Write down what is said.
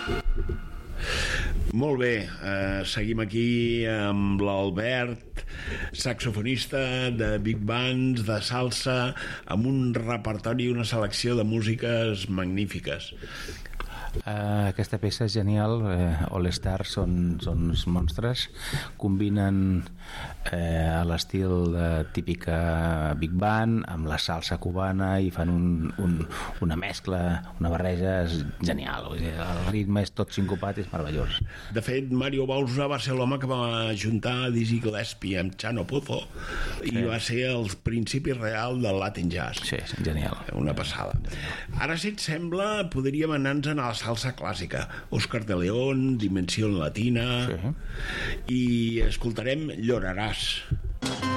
Molt bé, seguim aquí amb l'Albert, saxofonista de big bands, de salsa, amb un repertori i una selecció de músiques magnífiques. Aquesta peça és genial. All Stars són uns monstres, combinen l'estil de típica big band amb la salsa cubana i fan una mescla, una barreja genial. El ritme és tot sincopat, és meravellós. De fet, Mario Bauza va ser l'home que va juntar Dizzy Gillespie amb Chano Pozo i va ser el principi real del Latin Jazz. Sí, genial. Una passada. Ara, si et sembla, podríem anar-nos a la salsa clàssica. Oscar de León, Dimensió Latina, i escoltarem Lloraràs.